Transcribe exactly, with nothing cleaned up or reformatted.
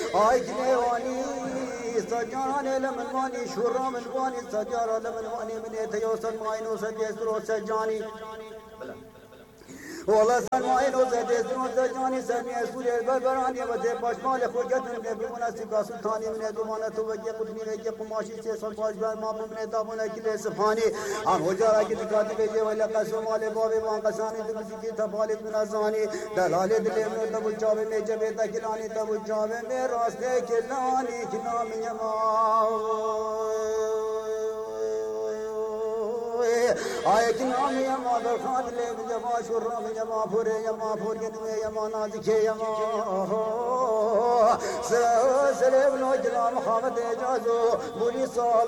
آي كنيواني سجاني لمنواني شورا منواني سجارة لمنواني من يتيوسن ماينو سجيسرو سجاني والله سنوائن وزديزن وزجاني سمي سوري البربراني وزي باشمال خرجتن بمناسب سلطاني من دومانة توجه قدمي لكي قماشي سيسان باجبار مامو من دامونا كلي سفاني عن هجارة کی دکاتی بيجي ولا قسم مالي بابي وان قساني دمسي کی تفالي من ازاني دلالي دلي من تبو جاوه میں جبه تکلاني تبو جاوه میں راستے کلاني کنام يماو آئے کہ نام یما برخات لے یما شرم یما پھرے یما پھرگن میں یما نازکے یما سلام نو جناب محمد اجازو بولی سال